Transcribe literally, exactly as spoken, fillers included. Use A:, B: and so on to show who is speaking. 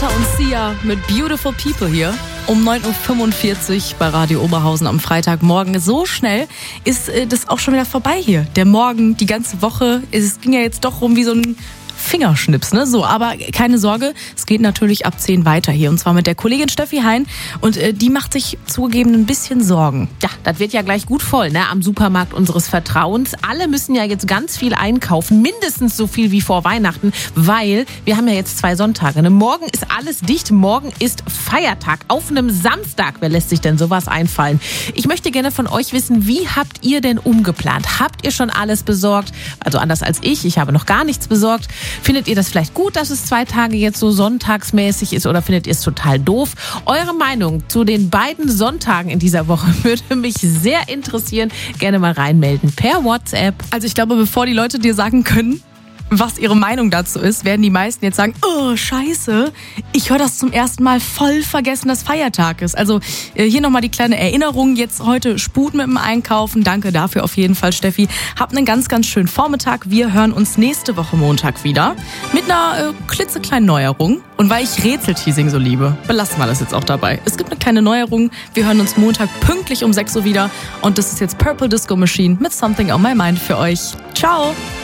A: Carter und Sia mit Beautiful People hier. Um neun Uhr fünfundvierzig bei Radio Oberhausen am Freitagmorgen. So schnell ist äh, das auch schon wieder vorbei hier. Der Morgen, die ganze Woche. Es ging ja jetzt doch rum wie so ein Fingerschnips, ne? So, aber keine Sorge, es geht natürlich ab zehn weiter hier. Und zwar mit der Kollegin Steffi Hein. Und äh, die macht sich zugegeben ein bisschen Sorgen.
B: Ja, das wird ja gleich gut voll, ne? Am Supermarkt unseres Vertrauens. Alle müssen ja jetzt ganz viel einkaufen. Mindestens so viel wie vor Weihnachten. Weil wir haben ja jetzt zwei Sonntage. Ne? Morgen ist alles dicht. Morgen ist Feiertag. Auf einem Samstag. Wer lässt sich denn sowas einfallen? Ich möchte gerne von euch wissen, wie habt ihr denn umgeplant? Habt ihr schon alles besorgt? Also anders als ich. Ich habe noch gar nichts besorgt. Findet ihr das vielleicht gut, dass es zwei Tage jetzt so sonntagsmäßig ist, oder findet ihr es total doof? Eure Meinung zu den beiden Sonntagen in dieser Woche würde mich sehr interessieren. Gerne mal reinmelden per WhatsApp.
A: Also ich glaube, bevor die Leute dir sagen können, was ihre Meinung dazu ist, werden die meisten jetzt sagen, oh, scheiße, ich höre das zum ersten Mal, voll vergessen, dass Feiertag ist. Also hier nochmal die kleine Erinnerung, jetzt heute Sput mit dem Einkaufen. Danke dafür auf jeden Fall, Steffi. Habt einen ganz, ganz schönen Vormittag. Wir hören uns nächste Woche Montag wieder mit einer äh, klitzekleinen Neuerung. Und weil ich Rätselteasing so liebe, belassen wir das jetzt auch dabei. Es gibt eine kleine Neuerung. Wir hören uns Montag pünktlich um sechs Uhr wieder. Und das ist jetzt Purple Disco Machine mit Something on My Mind für euch. Ciao!